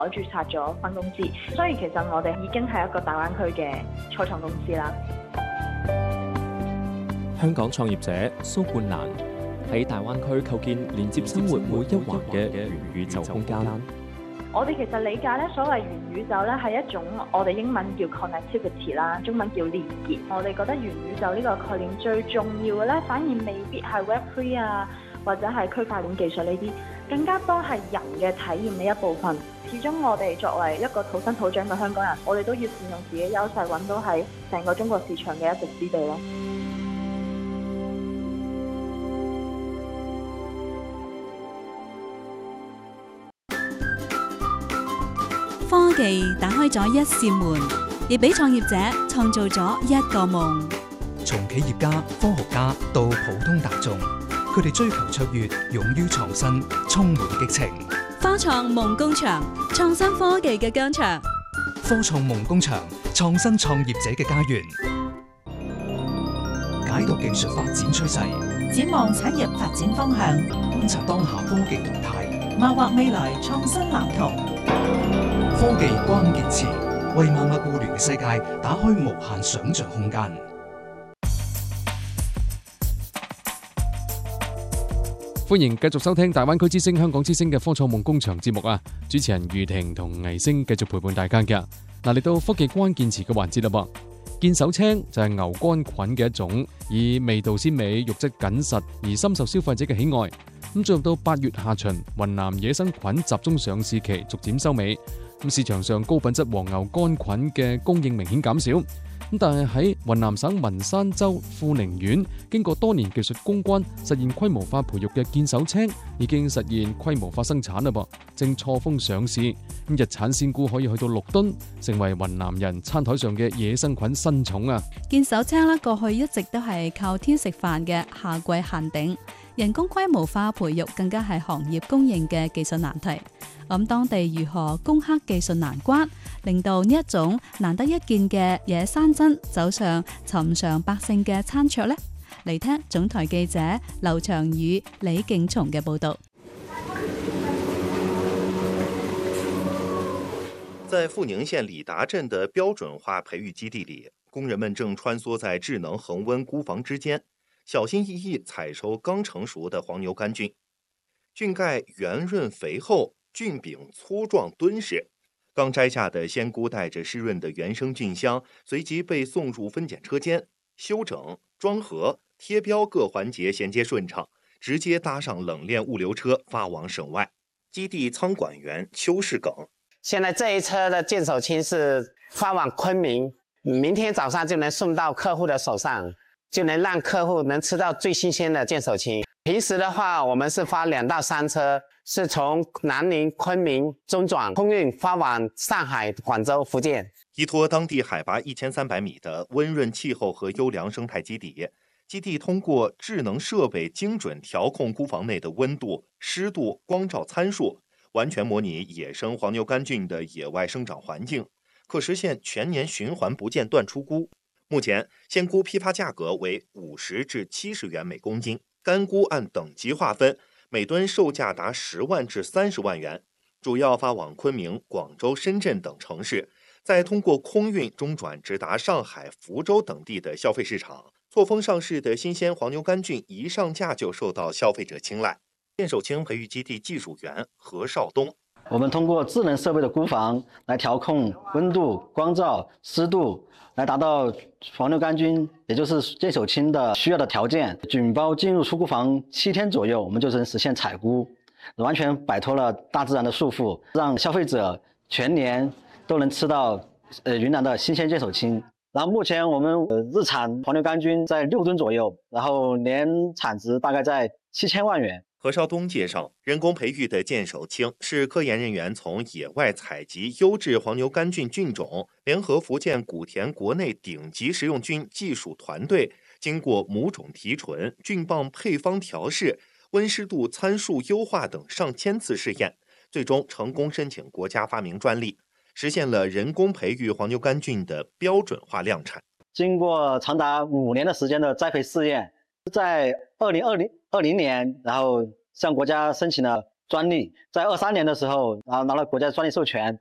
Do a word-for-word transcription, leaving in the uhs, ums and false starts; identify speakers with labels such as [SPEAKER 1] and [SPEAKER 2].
[SPEAKER 1] 我註冊咗分公司，所以其實我哋已經係一個大灣區嘅初創公司啦。
[SPEAKER 2] 香港創業者蘇冠蘭喺大灣區構建連接生活每一環嘅元宇宙空間。
[SPEAKER 1] 我哋其實理解咧，所謂元宇宙咧係一種我哋英文叫 connectivity 啦，中文叫連結。我哋覺得元宇宙呢個概念最重要嘅咧，反而未必係 Web 三 啊，或者係區塊鏈技術呢啲，更加多係人嘅體驗嘅一部分。始終我哋作為一個土生土長嘅香港人，我哋都要善用自己優勢，揾到喺成個中國市場嘅一席之地咯。
[SPEAKER 3] 科技打開咗一扇門，亦俾創業者創造咗一個夢。
[SPEAKER 4] 從企業家、科學家到普通大眾，佢哋追求卓越，勇於創新，充滿激情。
[SPEAKER 3] 科創夢工場，創新科技嘅疆場。
[SPEAKER 4] 科創夢工場，創新創業者嘅家園。解讀技術發展趨勢，
[SPEAKER 5] 展望產業發展方向，
[SPEAKER 4] 觀察當下科技動態，
[SPEAKER 5] 謀劃未來創新藍圖。
[SPEAKER 4] 科技關鍵詞，為萬物互聯嘅世界打開無限想像空間。
[SPEAKER 6] 歡迎繼續收聽大灣區之聲、香港之聲嘅科創夢工場節目啊！主持人余婷同魏星繼續陪伴大家嘅。嗱，嚟到科技關鍵詞嘅環節啦噃。見手青就係牛肝菌嘅一種，以味道鮮美、肉質緊實而深受消費者嘅喜愛。咁進入到八月下旬，雲南野生菌集中上市期逐漸收尾，咁市場上高品質黃牛肝菌嘅供應明顯減少。咁但係喺雲南省文山州富寧縣，經過多年技術攻關，實現規模化培育嘅見手青已經實現規模化生產啦噃，正錯峰上市。咁日產鮮菇可以去到六噸，成為雲南人餐台上嘅野生菌新寵啊！
[SPEAKER 3] 見手青啦，過去一直都係靠天食飯嘅夏季限定，人工規模化培育更加係行業公認嘅技術難題。咁當地如何攻克技術難關，令到呢一種難得一見嘅野山珍走上尋常百姓嘅餐桌呢？嚟聽總台記者劉長宇、李敬松嘅報道。
[SPEAKER 7] 在富寧縣里達鎮的標準化培育基地裏，工人們正穿梭在智能恆溫菇房之間，小心翼翼採收剛成熟的黃牛肝菌。菌蓋圓潤肥厚，菌柄粗壯敦實。剛摘下的鮮菇帶着濕潤的原生菌香，隨即被送入分揀車間，修整、裝盒、貼標各環節銜接順暢，直接搭上冷鏈物流車發往省外。基地倉管員邱世耿。
[SPEAKER 8] 現在這一車的見手青是發往昆明，明天早上就能送到客戶的手上，就能讓客戶能吃到最新鮮的見手青。平時的話，我們是發兩到三車，是從南寧、昆明中轉空運發往上海、廣州、福建。
[SPEAKER 7] 依託當地海拔一千三百米的溫潤氣候和優良生態基底，基地通過智能設備精準調控菇房內的溫度、濕度、光照參數，完全模擬野生黃牛肝菌的野外生長環境，可實現全年循環不間斷出菇。目前鮮菇批發價格為五十至七十元每公斤，乾菇按等級劃分，每噸售價達十萬至三十萬元，主要發往昆明、廣州、深圳等城市，再通過空運中轉直達上海、福州等地的消費市場。錯峰上市的新鮮黃牛肝菌一上架就受到消費者青睞。見手青培育基地技術員何少東，
[SPEAKER 9] 我們通過智能設備的菇房來調控溫度、光照、濕度，來達到黃牛肝菌，也就是見手青的需要的條件。菌包進入出菇房七天左右，我們就能實現採菇，完全擺脫了大自然的束縛，讓消費者全年都能吃到呃雲南的新鮮見手青。然後目前我們日產黃牛肝菌在六噸左右，然後年產值大概在七千萬元。
[SPEAKER 7] 何少東介紹，人工培育的見手青是科研人員從野外採集優質黃牛肝菌菌種，聯合福建古田國內頂級食用菌技術團隊，經過母種提純、菌棒配方調試、溫濕度參數優化等上千次試驗，最終成功申請國家發明專利，實現了人工培育黃牛肝菌的標準化量產。
[SPEAKER 9] 經過長達五年的時間的栽培試驗，在二零二零二零年，然後向國家申請了专利，在二三年的时候，然后拿了国家专利授权，